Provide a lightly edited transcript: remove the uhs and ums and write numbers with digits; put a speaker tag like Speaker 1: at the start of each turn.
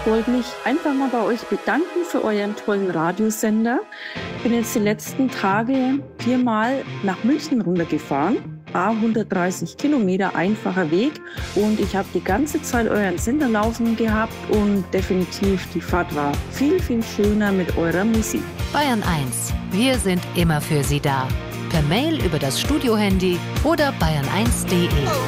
Speaker 1: wollte mich einfach mal bei euch bedanken für euren tollen Radiosender. Ich bin jetzt die letzten Tage 4-mal nach München runtergefahren. 130 Kilometer, einfacher Weg. Und ich habe die ganze Zeit euren Sender laufen gehabt und definitiv die Fahrt war viel, viel schöner mit eurer Musik.
Speaker 2: Bayern 1, wir sind immer für Sie da. Per Mail über das Studiohandy oder bayern1.de.